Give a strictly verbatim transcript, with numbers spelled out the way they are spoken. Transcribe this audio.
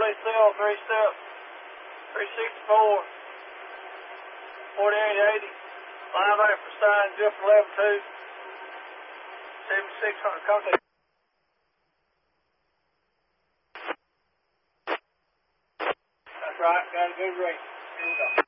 Charlie Seal, three step, three sixty-four, forty-eight eighty. Live out for sign, Jeff eleven two, seventy-six hundred, contact. That's right, got a good rate. Here we go.